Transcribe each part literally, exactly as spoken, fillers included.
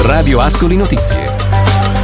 Radio Ascoli Notizie.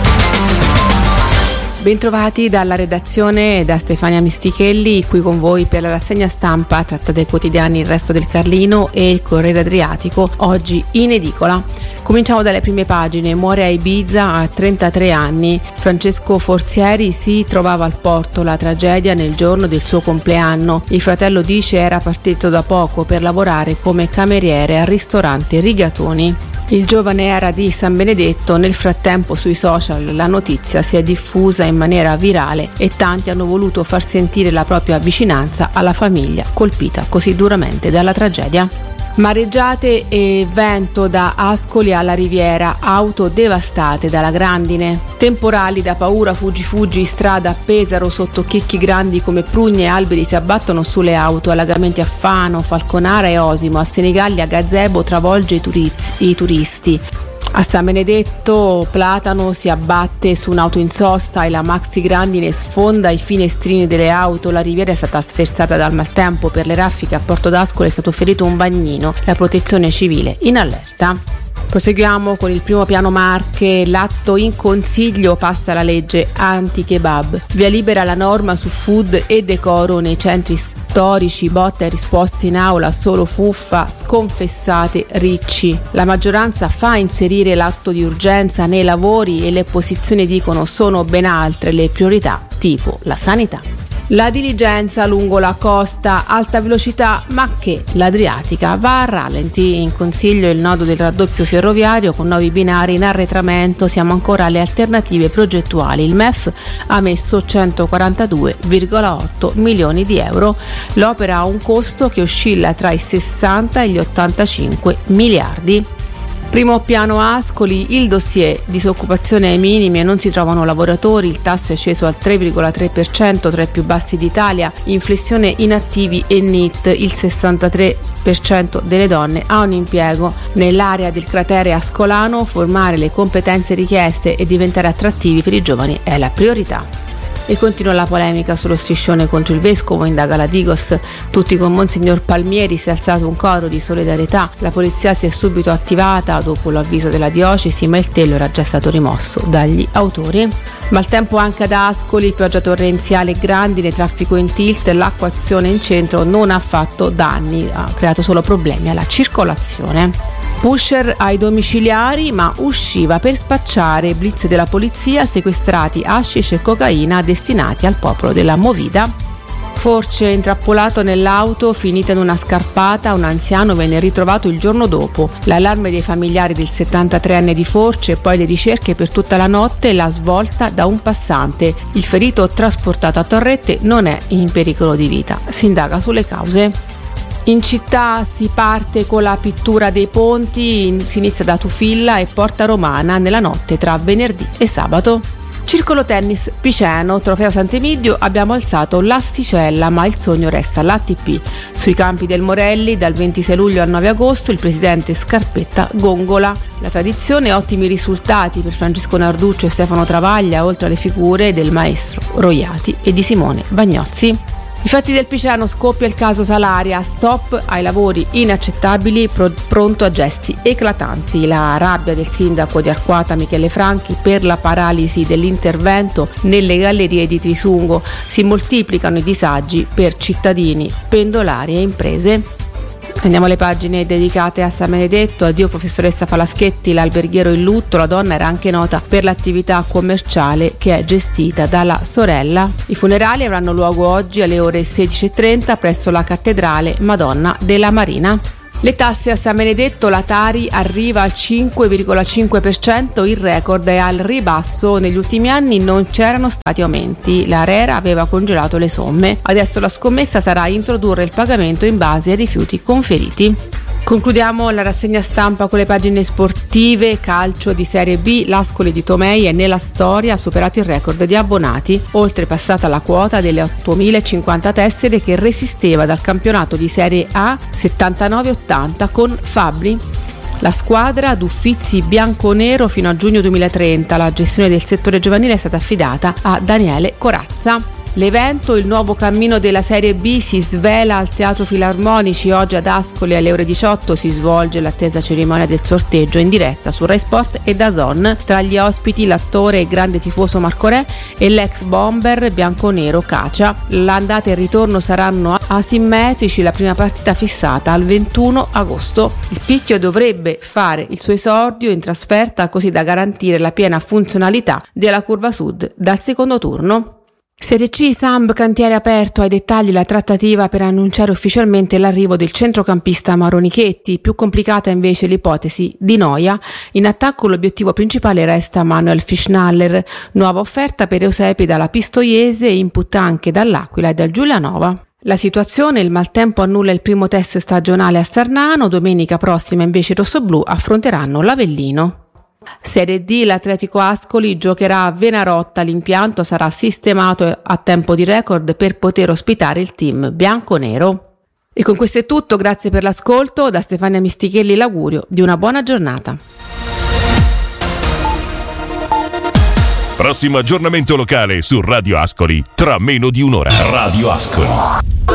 Bentrovati dalla redazione da Stefania Mistichelli, qui con voi per la rassegna stampa tratta dai quotidiani Il Resto del Carlino e Il Corriere Adriatico, oggi in edicola. Cominciamo dalle prime pagine. Muore a Ibiza a trentatré anni. Francesco Forzieri si trovava al porto, la tragedia nel giorno del suo compleanno. Il fratello dice era partito da poco per lavorare come cameriere al ristorante Rigatoni. Il giovane era di San Benedetto. Nel frattempo sui social la notizia si è diffusa in maniera virale e tanti hanno voluto far sentire la propria vicinanza alla famiglia colpita così duramente dalla tragedia. Mareggiate e vento da Ascoli alla Riviera, auto devastate dalla grandine. Temporali da paura, fuggi fuggi, strada a Pesaro, sotto chicchi grandi come prugne e alberi si abbattono sulle auto, allagamenti a Fano, Falconara e Osimo, a Senigallia, Gazebo travolge i, turiz- i turisti. A San Benedetto Platano si abbatte su un'auto in sosta e la maxi grandine sfonda i finestrini delle auto. La Riviera è stata sferzata dal maltempo. Per le raffiche a Porto d'Ascoli è stato ferito un bagnino. La protezione civile in allerta. Proseguiamo con il primo piano Marche. L'atto in consiglio passa la legge anti-kebab. Via libera la norma su food e decoro nei centri storici. Botta e risposte in aula, solo fuffa, sconfessate Ricci. La maggioranza fa inserire l'atto di urgenza nei lavori e le opposizioni dicono sono ben altre le priorità, tipo la sanità. La diligenza lungo la costa, alta velocità, ma che l'Adriatica va a rallenti. In consiglio il nodo del raddoppio ferroviario con nuovi binari in arretramento. Siamo ancora alle alternative progettuali. Il M E F ha messo centoquarantadue virgola otto milioni di euro. L'opera ha un costo che oscilla tra i sessanta e gli ottantacinque miliardi. Primo piano Ascoli, il dossier disoccupazione ai minimi e non si trovano lavoratori, il tasso è sceso al tre virgola tre per cento, tra i più bassi d'Italia, inflessione inattivi e N I T, il sessantatré per cento delle donne ha un impiego. Nell'area del cratere ascolano formare le competenze richieste e diventare attrattivi per i giovani è la priorità. E continua la polemica sullo striscione contro il vescovo, indaga la Digos, tutti con Monsignor Palmieri, si è alzato un coro di solidarietà, la polizia si è subito attivata dopo l'avviso della diocesi, ma il tello era già stato rimosso dagli autori. Maltempo anche ad Ascoli, pioggia torrenziale e grandine, traffico in tilt, l'acquazione in centro non ha fatto danni, ha creato solo problemi alla circolazione. Pusher ai domiciliari, ma usciva per spacciare. Blitz della polizia, sequestrati hashish e cocaina destinati al popolo della Movida. Force intrappolato nell'auto, finita in una scarpata, un anziano venne ritrovato il giorno dopo. L'allarme dei familiari del settantatreenne di Force, poi le ricerche per tutta la notte, la svolta da un passante. Il ferito trasportato a Torrette non è in pericolo di vita. Si indaga sulle cause. In città si parte con la pittura dei ponti, si inizia da Tufilla e Porta Romana nella notte tra venerdì e sabato. Circolo tennis Piceno, trofeo Sant'Emidio, abbiamo alzato l'asticella ma il sogno resta l'A T P. Sui campi del Morelli dal ventisei luglio al nove agosto il presidente Scarpetta gongola. La tradizione, ottimi risultati per Francesco Narduccio e Stefano Travaglia, oltre alle figure del maestro Roiati e di Simone Bagnozzi. I fatti del Piceno, scoppia il caso Salaria, stop ai lavori inaccettabili, pro- pronto a gesti eclatanti. La rabbia del sindaco di Arquata Michele Franchi per la paralisi dell'intervento nelle gallerie di Trisungo. Si moltiplicano i disagi per cittadini, pendolari e imprese. Andiamo alle pagine dedicate a San Benedetto. Addio professoressa Falaschetti, l'alberghiero in lutto. La donna era anche nota per l'attività commerciale che è gestita dalla sorella. I funerali avranno luogo oggi alle ore sedici e trenta presso la cattedrale Madonna della Marina. Le tasse a San Benedetto, la Tari arriva al cinque virgola cinque per cento, il record è al ribasso. Negli ultimi anni non c'erano stati aumenti, l'ARERA aveva congelato le somme. Adesso la scommessa sarà introdurre il pagamento in base ai rifiuti conferiti. Concludiamo la rassegna stampa con le pagine sportive. Calcio di Serie B, l'Ascoli di Tomei è nella storia, ha superato il record di abbonati, oltrepassata la quota delle ottomilacinquanta tessere che resisteva dal campionato di Serie A settantanove ottanta con Fabbri. La squadra ad Uffizi bianconero fino a giugno duemilatrenta, la gestione del settore giovanile è stata affidata a Daniele Corazza. L'evento, il nuovo cammino della Serie B, si svela al Teatro Filarmonici. Oggi ad Ascoli alle ore diciotto si svolge l'attesa cerimonia del sorteggio in diretta su Rai Sport e D A Z N. Tra gli ospiti l'attore e grande tifoso Marco Re e l'ex bomber bianconero Cacia. L'andata e il ritorno saranno asimmetrici, la prima partita fissata al ventuno agosto. Il Picchio dovrebbe fare il suo esordio in trasferta, così da garantire la piena funzionalità della curva sud dal secondo turno. Serie C, Samp cantiere aperto, ai dettagli la trattativa per annunciare ufficialmente l'arrivo del centrocampista Maronichetti. Più complicata invece l'ipotesi di Noia. In attacco l'obiettivo principale resta Manuel Fischnaller, nuova offerta per Eusepi dalla Pistoiese, input anche dall'Aquila e dal Giulianova. La situazione, il maltempo annulla il primo test stagionale a Sarnano, domenica prossima invece i rossoblù affronteranno l'Avellino. Serie D, l'Atletico Ascoli giocherà a Venarotta, l'impianto sarà sistemato a tempo di record per poter ospitare il team bianconero. E con questo è tutto, grazie per l'ascolto, da Stefania Mistichelli l'augurio di una buona giornata. Prossimo aggiornamento locale su Radio Ascoli tra meno di un'ora. Radio Ascoli.